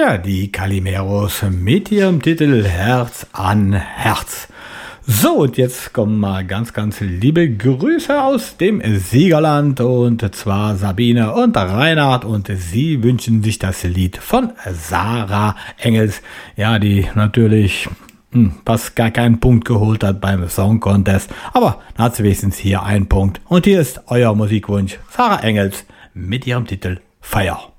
Ja, die Calimeros mit ihrem Titel Herz an Herz. So, und jetzt kommen mal ganz liebe Grüße aus dem Siegerland, und zwar Sabine und Reinhard, und sie wünschen sich das Lied von Sarah Engels, ja, die natürlich fast gar keinen Punkt geholt hat beim Song Contest, aber da hat sie wenigstens hier einen Punkt. Und hier ist euer Musikwunsch, Sarah Engels mit ihrem Titel Feier.